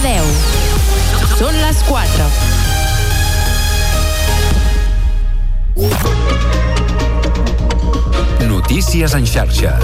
10. Són les 4. Notícies en xarxa.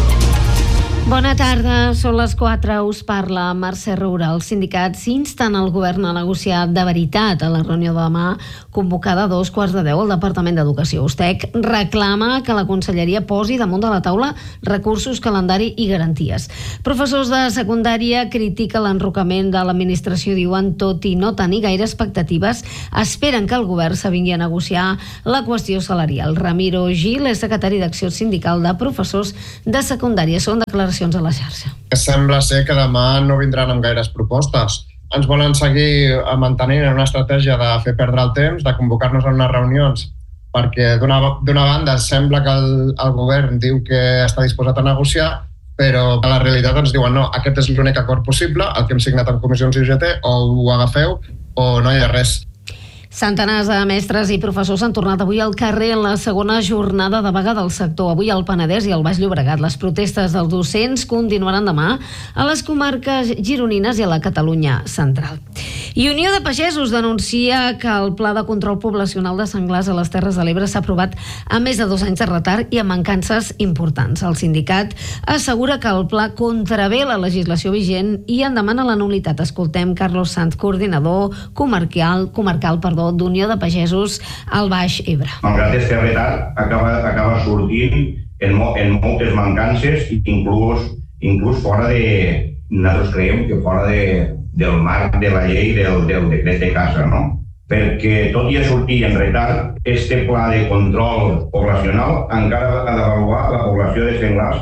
Bona tarda, són les 4, us parla Mercè Roura. Els sindicats insten el govern a negociar de veritat a la reunió de demà, convocada a 2:15 al Departament d'Educació. USTEC reclama que la Conselleria posi damunt de la taula recursos, calendari i garanties. Professors de secundària critiquen l'enrocament de l'administració, diuen, tot i no tenir gaire expectatives, esperen que el govern s'avingui a negociar la qüestió salarial. Ramiro Gil és secretari d'Acció Sindical de Professors de Secundària. Són declaracions a la xarxa. Sembla ser que demà no vindran amb gaires propostes. Ens volen seguir mantenint en una estratègia de fer perdre el temps, de convocar-nos a unes reunions, perquè d'una banda sembla que el govern diu que està disposat a negociar, però a la realitat ens diuen no, aquest és l'únic acord possible, el que hem signat amb comissions i UGT, o ho agafeu o no hi ha res. Centenars de mestres i professors han tornat avui al carrer en la segona jornada de vaga del sector. Avui al Penedès i al Baix Llobregat. Les protestes dels docents continuaran demà a les comarques gironines i a la Catalunya central. I Unió de Pagesos denuncia que el Pla de Control Poblacional de senglars a les Terres de l'Ebre s'ha aprovat amb més de 2 anys de retard i amb mancances importants. El sindicat assegura que el pla contravé la legislació vigent i en demana la nul·litat. Escoltem Carlos Sanz, coordinador comarcal d'Unió de Pagesos al Baix Ebre. Malgrat aquest retard, acaba sortint en moltes mancances, inclús fora de... Nosaltres creiem que fora del marc de la llei del decret de caça, no? Perquè tot i a sortir en retard, este pla de control poblacional encara ha d'avaluar la població de senglars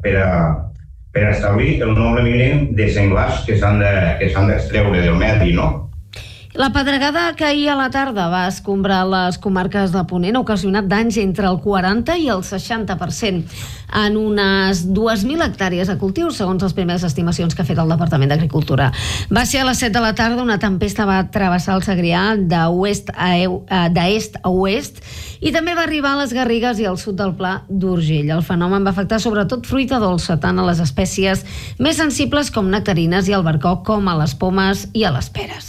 per establir el nombre mínim de senglars que s'han d'extreure del medi, no? La pedregada que ahir a la tarda va escombrar les comarques de Ponent ha ocasionat danys entre el 40 i el 60% en unes 2.000 hectàrees de cultius, segons les primeres estimacions que ha fet el Departament d'Agricultura. Va ser a les 7 de la tarda, una tempesta va travessar el Segrià d'est a oest i també va arribar a les Garrigues i al sud del Pla d'Urgell. El fenomen va afectar sobretot fruita dolça, tant a les espècies més sensibles com nectarines i albercoc, com a les pomes i a les peres.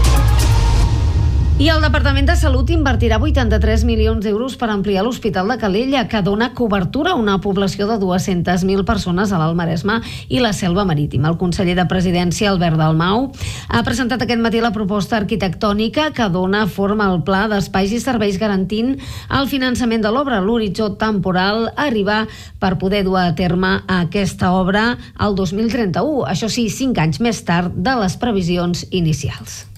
I el Departament de Salut invertirà 83 milions d'euros per ampliar l'Hospital de Calella, que dona cobertura a una població de 200.000 persones a l'Alt Maresme i la Selva Marítima. El conseller de Presidència, Albert Dalmau, ha presentat aquest matí la proposta arquitectònica que dona forma al pla d'espais i serveis, garantint el finançament de l'obra. L'horitzó temporal a arribar per poder dur a terme aquesta obra al 2031. Això sí, 5 anys més tard de les previsions inicials.